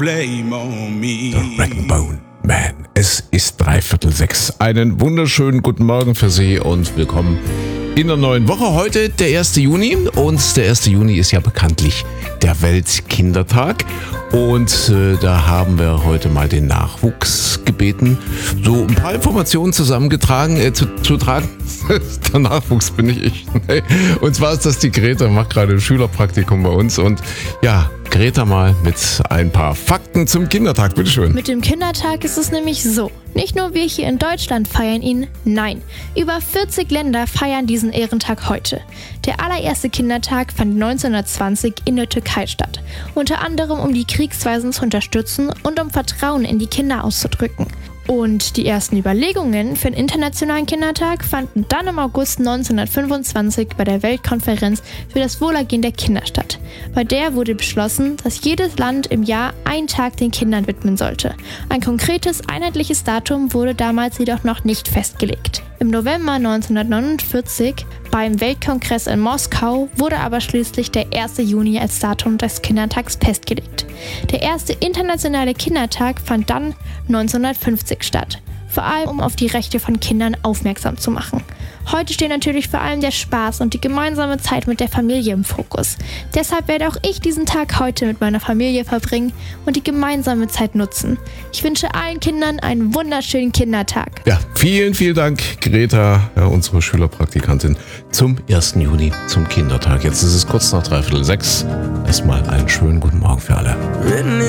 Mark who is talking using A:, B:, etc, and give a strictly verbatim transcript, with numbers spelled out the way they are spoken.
A: Blame on me.
B: The Rag'n'Bone Man. Es ist dreiviertel sechs. Einen wunderschönen guten Morgen für Sie und willkommen in der neuen Woche. Heute der erste Juni und der erste Juni ist ja bekanntlich der Weltkindertag. Und äh, da haben wir heute mal den Nachwuchs gebeten, so ein paar Informationen zusammengetragen, äh, zu, zu tragen. Der Nachwuchs bin nicht ich. Nee. Und zwar ist das die Greta, macht gerade ein Schülerpraktikum bei uns. Und ja, Greta mal mit ein paar Fakten zum Kindertag. Bitteschön.
C: Mit dem Kindertag ist es nämlich so. Nicht nur wir hier in Deutschland feiern ihn, nein, über vierzig Länder feiern diesen Ehrentag heute. Der allererste Kindertag fand neunzehnhundertzwanzig in der Türkei statt, unter anderem um die Kriegsweisen zu unterstützen und um Vertrauen in die Kinder auszudrücken. Und die ersten Überlegungen für den Internationalen Kindertag fanden dann im August neunzehnhundertfünfundzwanzig bei der Weltkonferenz für das Wohlergehen der Kinder statt. Bei der wurde beschlossen, dass jedes Land im Jahr einen Tag den Kindern widmen sollte. Ein konkretes, einheitliches Datum wurde damals jedoch noch nicht festgelegt. Im November neunzehnhundertneunundvierzig beim Weltkongress in Moskau wurde aber schließlich der erste Juni als Datum des Kindertags festgelegt. Der erste internationale Kindertag fand dann neunzehnhundertfünfzig statt, vor allem um auf die Rechte von Kindern aufmerksam zu machen. Heute stehen natürlich vor allem der Spaß und die gemeinsame Zeit mit der Familie im Fokus. Deshalb werde auch ich diesen Tag heute mit meiner Familie verbringen und die gemeinsame Zeit nutzen. Ich wünsche allen Kindern einen wunderschönen Kindertag.
B: Ja, vielen, vielen Dank, Greta, ja, unsere Schülerpraktikantin, zum ersten Juni, zum Kindertag. Jetzt ist es kurz nach dreiviertel sechs. Erstmal einen schönen guten Morgen für alle.